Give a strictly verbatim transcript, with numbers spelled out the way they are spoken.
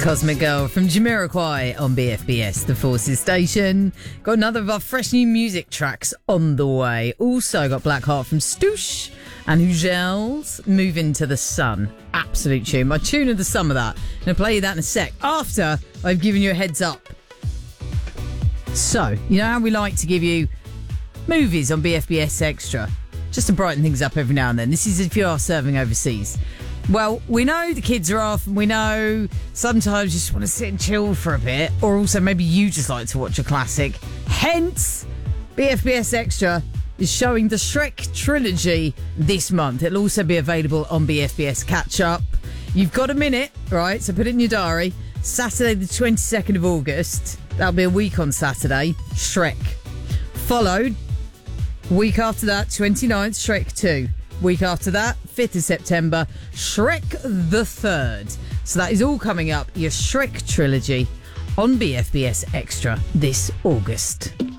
Cosmic Girl from Jamiroquai on B F B S, the Forces station. Got another of our fresh new music tracks on the way. Also got Blackheart from Stoosh and Hugels, Move Into the Sun. Absolute tune. My tune of the summer, that. I'm going to play you that in a sec after I've given you a heads up. So, you know how we like to give you movies on B F B S Extra? Just to brighten things up every now and then. This is if you are serving overseas. Well, we know the kids are off, and we know sometimes you just want to sit and chill for a bit, or also maybe you just like to watch a classic. Hence, B F B S Extra is showing the Shrek trilogy this month. It'll also be available on B F B S Catch Up. You've got a minute, right? So put it in your diary. Saturday the twenty-second of August. That'll be a week on Saturday. Shrek. Followed, week after that, twenty-ninth, Shrek two. Week after that, fifth of September, Shrek the Third. So that is all coming up, your Shrek trilogy on B F B S Extra this August.